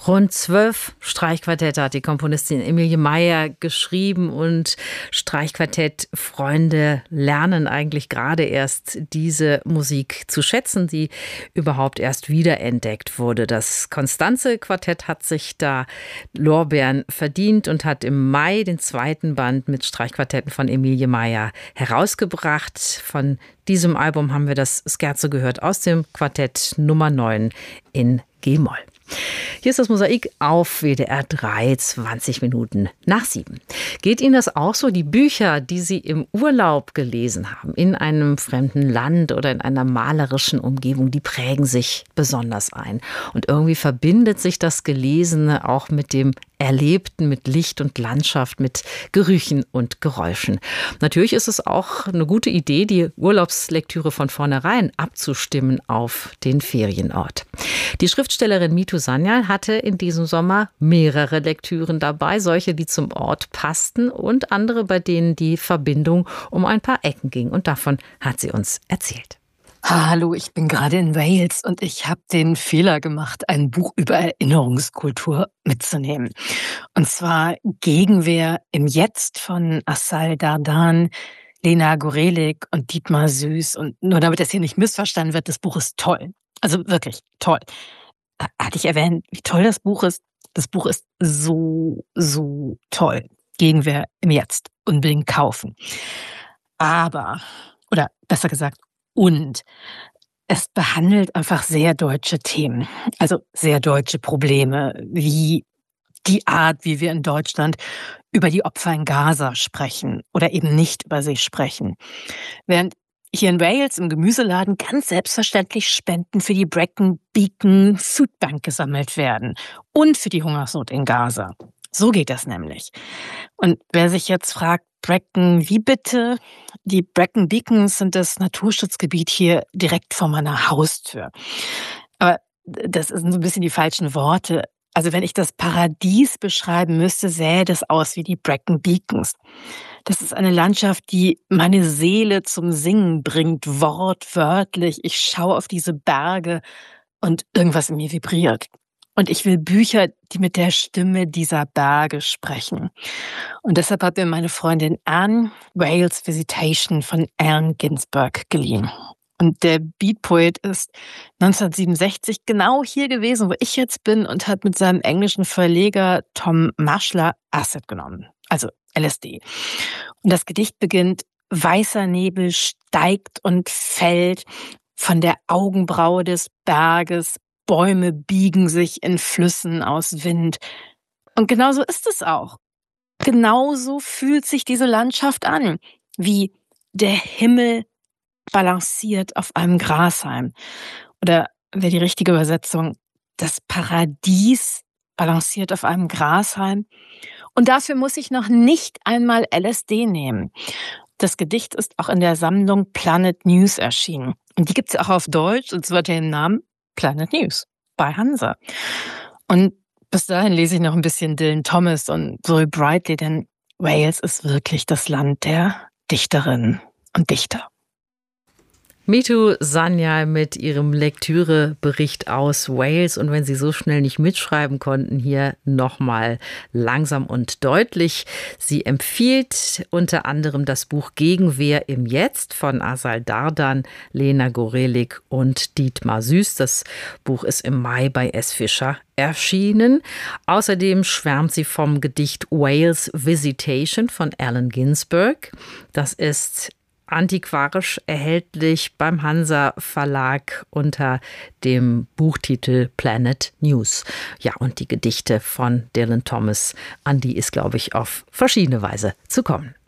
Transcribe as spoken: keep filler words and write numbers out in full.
Rund zwölf Streichquartette hat die Komponistin Emilie Meier geschrieben und Streichquartettfreunde lernen eigentlich gerade erst diese Musik zu schätzen, die überhaupt erst wiederentdeckt wurde. Das Constanze-Quartett hat sich da Lorbeeren verdient und hat im Mai den zweiten Band mit Streichquartetten von Emilie Meier herausgebracht. Von diesem Album haben wir das Scherzo gehört aus dem Quartett Nummer neun in G-Moll. Hier ist das Mosaik auf W D R drei, zwanzig Minuten nach sieben. Geht Ihnen das auch so? Die Bücher, die Sie im Urlaub gelesen haben, in einem fremden Land oder in einer malerischen Umgebung, die prägen sich besonders ein. Und irgendwie verbindet sich das Gelesene auch mit dem Erlebten, mit Licht und Landschaft, mit Gerüchen und Geräuschen. Natürlich ist es auch eine gute Idee, die Urlaubslektüre von vornherein abzustimmen auf den Ferienort. Die Schriftstellerin Mitu Sanyal hatte in diesem Sommer mehrere Lektüren dabei, solche, die zum Ort passten und andere, bei denen die Verbindung um ein paar Ecken ging. Und davon hat sie uns erzählt. Hallo, ich bin gerade in Wales und ich habe den Fehler gemacht, ein Buch über Erinnerungskultur mitzunehmen. Und zwar Gegenwehr im Jetzt von Asal Dardan, Lena Gorelik und Dietmar Süß. Und nur damit das hier nicht missverstanden wird, das Buch ist toll. Also wirklich toll. Hatte ich erwähnt, wie toll das Buch ist? Das Buch ist so, so toll. Gegenwehr im Jetzt. Unbedingt kaufen. Aber, oder besser gesagt, und es behandelt einfach sehr deutsche Themen, also sehr deutsche Probleme, wie die Art, wie wir in Deutschland über die Opfer in Gaza sprechen oder eben nicht über sie sprechen. Während hier in Wales im Gemüseladen ganz selbstverständlich Spenden für die Brecon Beacon Food Bank gesammelt werden und für die Hungersnot in Gaza. So geht das nämlich. Und wer sich jetzt fragt, Brecon, wie bitte? Die Brecon Beacons sind das Naturschutzgebiet hier direkt vor meiner Haustür. Aber das sind so ein bisschen die falschen Worte. Also wenn ich das Paradies beschreiben müsste, sähe das aus wie die Brecon Beacons. Das ist eine Landschaft, die meine Seele zum Singen bringt, wortwörtlich. Ich schaue auf diese Berge und irgendwas in mir vibriert. Und ich will Bücher, die mit der Stimme dieser Berge sprechen. Und deshalb hat mir meine Freundin Anne Wales Visitation von Allen Ginsberg geliehen. Und der Beatpoet ist neunzehnhundertsiebenundsechzig genau hier gewesen, wo ich jetzt bin, und hat mit seinem englischen Verleger Tom Maschler Acid genommen, also L S D. Und das Gedicht beginnt: Weißer Nebel steigt und fällt von der Augenbraue des Berges, Bäume biegen sich in Flüssen aus Wind. Und genauso ist es auch. Genauso fühlt sich diese Landschaft an, wie der Himmel balanciert auf einem Grashalm. Oder wäre die richtige Übersetzung, das Paradies balanciert auf einem Grashalm. Und dafür muss ich noch nicht einmal L S D nehmen. Das Gedicht ist auch in der Sammlung Planet News erschienen. Und die gibt es auch auf Deutsch, und zwar unter dem Namen Planet News bei Hansa. Und bis dahin lese ich noch ein bisschen Dylan Thomas und Zoe Brightly, denn Wales ist wirklich das Land der Dichterinnen und Dichter. Mitu Sanyal mit ihrem Lektürebericht aus Wales. Und wenn Sie so schnell nicht mitschreiben konnten, hier nochmal langsam und deutlich. Sie empfiehlt unter anderem das Buch Gegenwehr im Jetzt von Asal Dardan, Lena Gorelik und Dietmar Süß. Das Buch ist im Mai bei S. Fischer erschienen. Außerdem schwärmt sie vom Gedicht Wales Visitation von Allen Ginsberg. Das ist antiquarisch erhältlich beim Hansa Verlag unter dem Buchtitel Planet News. Ja, und die Gedichte von Dylan Thomas, an die ist, glaube ich, auf verschiedene Weise zu kommen.